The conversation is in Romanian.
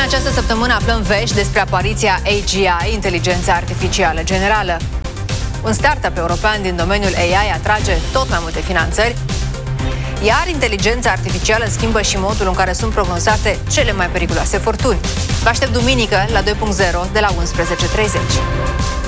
această săptămână aflăm vești despre apariția AGI, inteligența artificială generală. Un startup european din domeniul AI atrage tot mai multe finanțări, iar inteligența artificială schimbă și modul în care sunt prognozate cele mai periculoase furtuni. Vă aștept duminică la 2.0 de la 11:30.